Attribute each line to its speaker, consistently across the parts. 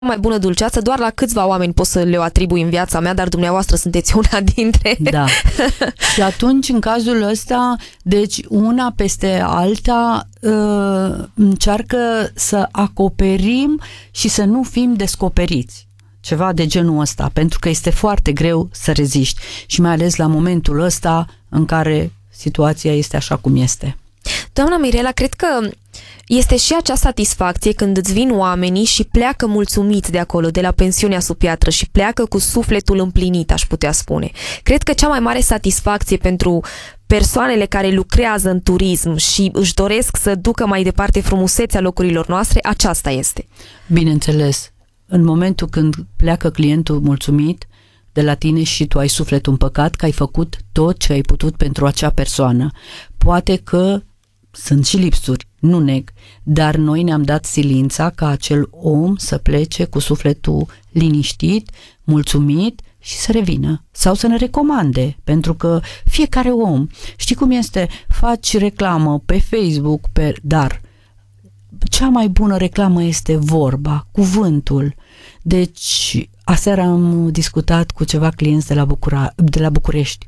Speaker 1: mai bună dulceață, doar la câțiva oameni pot să le atribui în viața mea, dar dumneavoastră sunteți una dintre...
Speaker 2: Da. Și atunci, în cazul ăsta, deci una peste alta încearcă să acoperim și să nu fim descoperiți. Ceva de genul ăsta, pentru că este foarte greu să reziști și mai ales la momentul ăsta în care situația este așa cum este.
Speaker 1: Doamna Mirela, cred că este și acea satisfacție când îți vin oamenii și pleacă mulțumiți de acolo, de la pensiunea sub piatră, și pleacă cu sufletul împlinit, aș putea spune. Cred că cea mai mare satisfacție pentru persoanele care lucrează în turism și își doresc să ducă mai departe frumusețea locurilor noastre, aceasta este.
Speaker 2: Bineînțeles, în momentul când pleacă clientul mulțumit de la tine și tu ai sufletul împăcat că ai făcut tot ce ai putut pentru acea persoană. Poate că sunt și lipsuri, nu neg, dar noi ne-am dat silința ca acel om să plece cu sufletul liniștit, mulțumit și să revină sau să ne recomande, pentru că fiecare om, știi cum este, faci reclamă pe Facebook, dar cea mai bună reclamă este vorba, cuvântul. Deci, aseară am discutat cu ceva clienți de la București.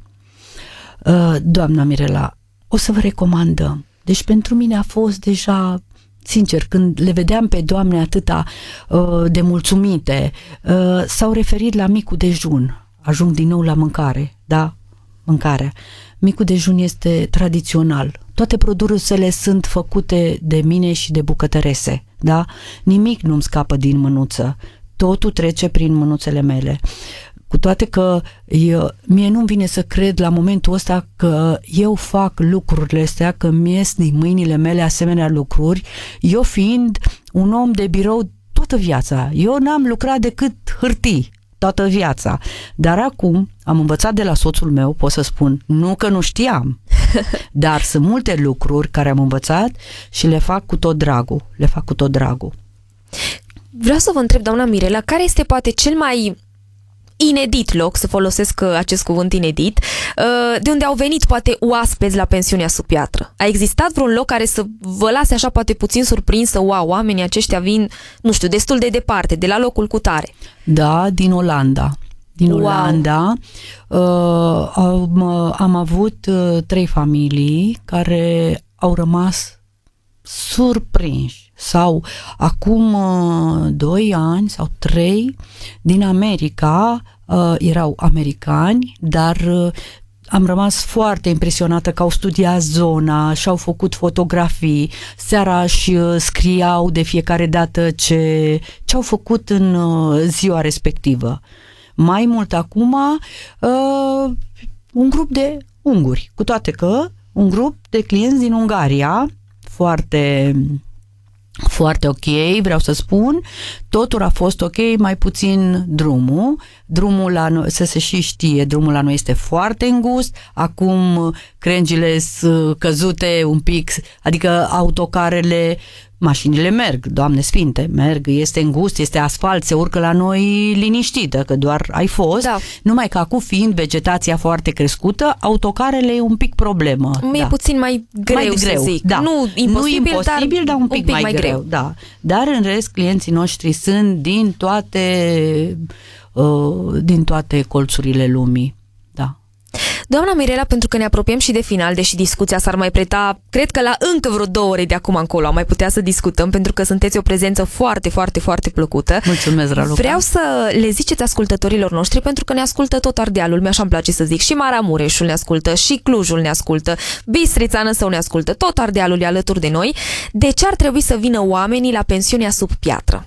Speaker 2: Doamna Mirela, o să vă recomandăm. Deci pentru mine a fost deja, sincer, când le vedeam pe doamne atâta de mulțumite, s-au referit la micul dejun. Ajung din nou la mâncare, da? Mâncarea. Micul dejun este tradițional. Toate produsele sunt făcute de mine și de bucătărese, da? Nimic nu-mi scapă din mânuță. Totul trece prin mânuțele mele. Cu toate că mie nu-mi vine să cred la momentul ăsta că eu fac lucrurile astea, că mi-ies din mâinile mele asemenea lucruri, eu fiind un om de birou toată viața. Eu n-am lucrat decât hârtii toată viața. Dar acum am învățat de la soțul meu, pot să spun, nu că nu știam, dar sunt multe lucruri care am învățat și le fac cu tot dragul. Le fac cu tot dragul.
Speaker 1: Vreau să vă întreb, doamna Mirela, care este poate cel mai inedit loc, să folosesc acest cuvânt inedit, de unde au venit poate oaspeți la pensiunea sub piatră? A existat vreun loc care să vă lase așa poate puțin surprinsă, wow, oamenii aceștia vin, nu știu, destul de departe, de la locul cutare?
Speaker 2: Da, din Olanda. Din Olanda am avut 3 familii care au rămas surprinși. Sau acum 2 ani sau 3 din America, erau americani, dar am rămas foarte impresionată că au studiat zona și au făcut fotografii, seara și scriau de fiecare dată ce au făcut în ziua respectivă. Mai mult acum, un grup de unguri, cu toate că un grup de clienți din Ungaria, foarte ok, vreau să spun, totul a fost ok, mai puțin drumul. Drumul la noi, să se și știe, drumul la noi este foarte îngust, acum crengile sunt căzute un pic, adică autocarele, mașinile merg, Doamne Sfinte, merg, este îngust, este asfalt, se urcă la noi liniștită, că doar ai fost, da. Numai că acum fiind vegetația foarte crescută, autocarele e un pic problemă.
Speaker 1: E puțin mai greu, să zic.
Speaker 2: Da.
Speaker 1: Nu imposibil,
Speaker 2: dar un pic mai greu. Da. Dar în rest, clienții noștri sunt din toate colțurile lumii. Da.
Speaker 1: Doamna Mirela, pentru că ne apropiem și de final, deși discuția s-ar mai preta, cred că la încă vreo 2 ore de acum încolo am mai putea să discutăm, pentru că sunteți o prezență foarte, foarte, foarte plăcută.
Speaker 2: Mulțumesc, Raluca.
Speaker 1: Vreau să le ziceți ascultătorilor noștri, pentru că ne ascultă tot Ardealul, mi-așa-mi place să zic, și Maramureșul ne ascultă, și Clujul ne ascultă, Bistrița Năsău ne ascultă, tot Ardealul e alături de noi. De ce ar trebui să vină oamenii la pensiunea sub piatră?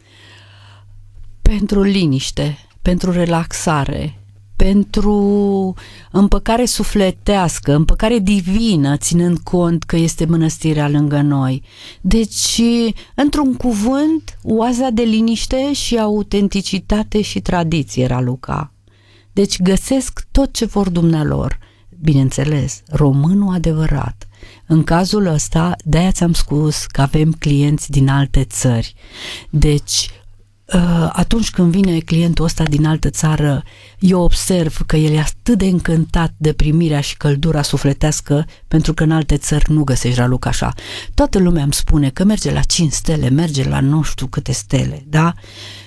Speaker 2: Pentru liniște, pentru relaxare, pentru împăcare sufletească, împăcare divină, ținând cont că este mănăstirea lângă noi. Deci, într-un cuvânt, oaza de liniște și autenticitate și tradiție, Raluca. Deci găsesc tot ce vor dumnealor. Bineînțeles, românul adevărat. În cazul ăsta, de-aia ți-am spus că avem clienți din alte țări. Deci, atunci când vine clientul ăsta din altă țară, eu observ că el e atât de încântat de primirea și căldura sufletească, pentru că în alte țări nu găsești, Raluca, așa. Toată lumea îmi spune că merge la 5 stele, merge la nu știu câte stele, da?